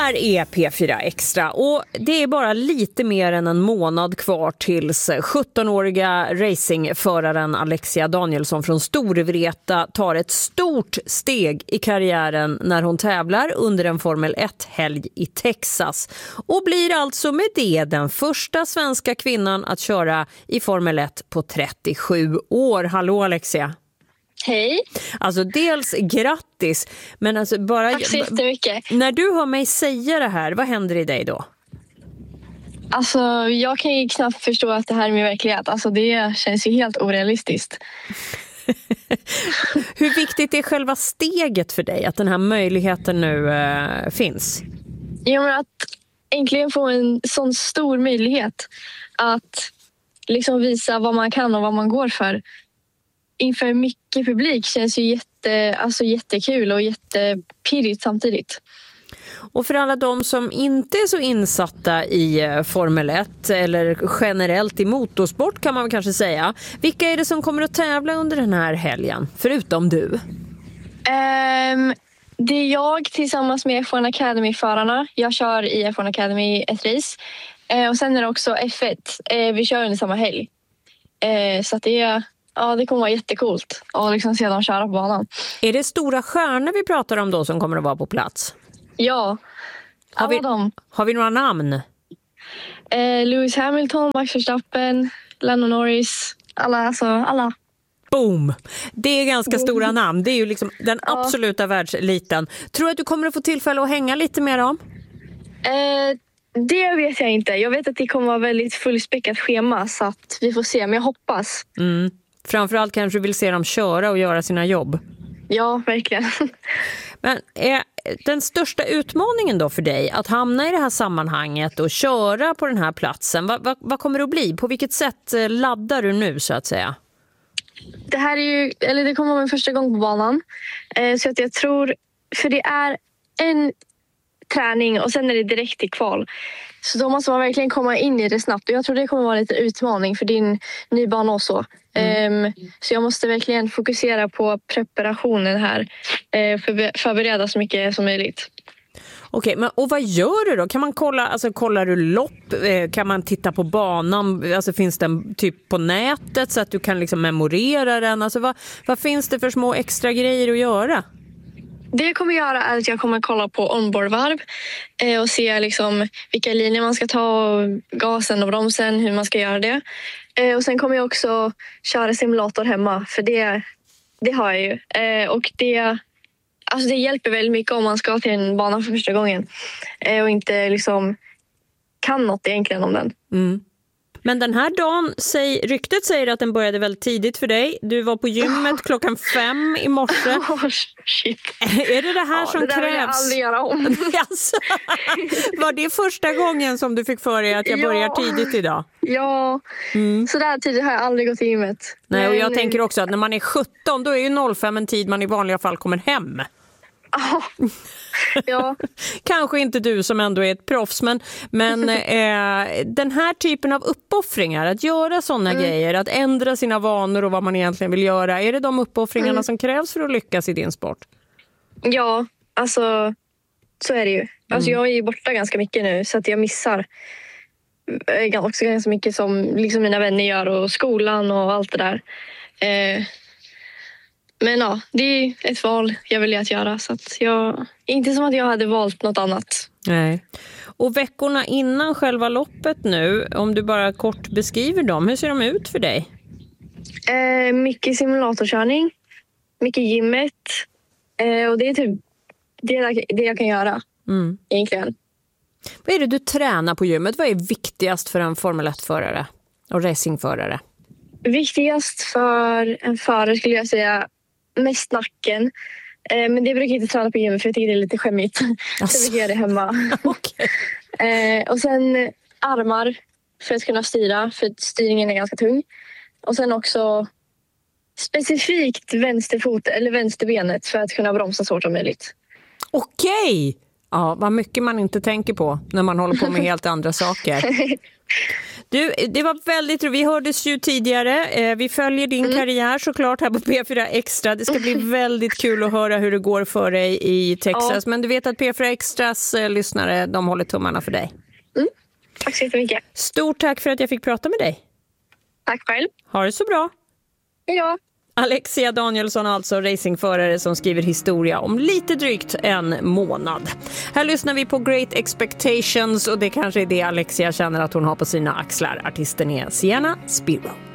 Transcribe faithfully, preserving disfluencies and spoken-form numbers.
här är P fyra Extra och det är bara lite mer än en månad kvar tills sjuttonåriga racingföraren Alexia Danielsson från Storvreta tar ett stort steg i karriären när hon tävlar under en Formel ett-helg i Texas och blir alltså med det den första svenska kvinnan att köra i Formel ett på trettiosju år. Hallå Alexia! Hej. Alltså dels grattis, men alltså bara... Tack så jättemycket. När du hör mig säga det här, vad händer i dig då? Alltså jag kan ju knappt förstå att det här är min verklighet. Alltså det känns ju helt orealistiskt. Hur viktigt är själva steget för dig, att den här möjligheten nu äh, finns? Jo, men att äntligen få en sån stor möjlighet att liksom visa vad man kan och vad man går för. Inför mycket publik känns ju jätte, alltså jättekul och jättepirrigt samtidigt. Och för alla de som inte är så insatta i Formel ett eller generellt i motorsport kan man kanske säga. Vilka är det som kommer att tävla under den här helgen, förutom du? Um, det är jag tillsammans med F ett Academy-förarna. Jag kör i F ett Academy ett race. Uh, och sen är det också F ett. Uh, vi kör under samma helg. Uh, så att det är... Ja, det kommer vara jättekult att liksom se dem köra på banan. Är det stora stjärnor vi pratar om då som kommer att vara på plats? Ja, har vi, dem. Har vi några namn? Eh, Lewis Hamilton, Max Verstappen, Lando Norris, alla, alltså alla. Boom! Det är ganska stora namn. Det är ju liksom den ja. absoluta världseliten. Tror du att du kommer att få tillfälle att hänga lite med dem? Eh, det vet jag inte. Jag vet att det kommer vara väldigt fullspäckat schema så att vi får se, men jag hoppas. Mm. Framförallt kanske du vill se dem köra och göra sina jobb. Ja, verkligen. Men är den största utmaningen då för dig att hamna i det här sammanhanget och köra på den här platsen, vad, vad, vad kommer det att bli? På vilket sätt laddar du nu så att säga? Det här är ju, eller det kommer vara min första gång på banan. Eh, så att jag tror, för det är en träning och sen är det direkt till kval. Så då måste man verkligen komma in i det snabbt. Och jag tror det kommer vara lite utmaning för din ny bana och så. Mm. Um, så jag måste verkligen fokusera på preparationen här. Uh, för, förbereda så mycket som möjligt. Okej, men och vad gör du då? Kan man kolla, alltså kollar du lopp? Eh, kan man titta på banan? Alltså finns den typ på nätet så att du kan liksom memorera den? Alltså vad, vad finns det för små extra grejer att göra? Det jag kommer göra är att jag kommer kolla på onboardvarv eh, och se liksom vilka linjer man ska ta, och gasen och bromsen, hur man ska göra det. Eh, och sen kommer jag också köra simulator hemma, för det, det har jag ju. Eh, och det, alltså det hjälper väldigt mycket om man ska till en bana för första gången eh, och inte liksom kan något egentligen om den. Mm. Men den här dagen, säg, ryktet säger att den började väldigt tidigt för dig. Du var på gymmet klockan fem i morse. Oh, shit. Är det det här ja, som det där krävs? Vill jag aldrig göra om. Alltså, var det första gången som du fick för dig att jag ja. börjar tidigt idag? Ja, mm. så där tidigt har jag aldrig gått till gymmet. Nej, och jag Men... tänker också att när man är sjutton då är ju noll fem en tid man i vanliga fall kommer hem. Oh. Ja. Kanske inte du som ändå är ett proffs, men, men eh, den här typen av uppoffringar, att göra sådana mm. grejer, att ändra sina vanor och vad man egentligen vill göra, är det de uppoffringarna mm. som krävs för att lyckas i din sport? Ja, alltså så är det ju. Alltså mm. jag är ju borta ganska mycket nu så att jag missar också ganska mycket som liksom mina vänner gör och skolan och allt det där. Eh, Men ja, det är ett val jag vill att göra. Så att jag, inte som att jag hade valt något annat. Nej. Och veckorna innan själva loppet nu, om du bara kort beskriver dem, hur ser de ut för dig? Eh, mycket simulatorkörning, mycket gymmet. Eh, och det är typ det, det jag kan göra mm. egentligen. Vad är det du tränar på gymmet? Vad är viktigast för en Formel ett-förare och racingförare? Viktigast för en förare skulle jag säga mest nacken. Eh, men det brukar jag inte träna på gymmet för jag tycker det är lite skämmigt. Alltså. Så jag brukar göra det hemma. Okay. eh, och sen armar för att kunna styra, för styrningen är ganska tung. Och sen också specifikt vänsterfot eller vänsterbenet för att kunna bromsa så hårt som möjligt. Okej! Okay. Ja, vad mycket man inte tänker på när man håller på med helt andra saker. Du, det var väldigt roligt. Vi hördes ju tidigare. Vi följer din mm. karriär såklart här på P fyra Extra. Det ska bli väldigt kul att höra hur det går för dig i Texas. Ja. Men du vet att P fyra Extras lyssnare, de håller tummarna för dig. Mm. Tack så jättemycket. Stort tack för att jag fick prata med dig. Tack själv. Ha det så bra. Ja. Alexia Danielsson, alltså racingförare som skriver historia om lite drygt en månad. Här lyssnar vi på Great Expectations och det kanske är det Alexia känner att hon har på sina axlar. Artisten är Sienna Spiro.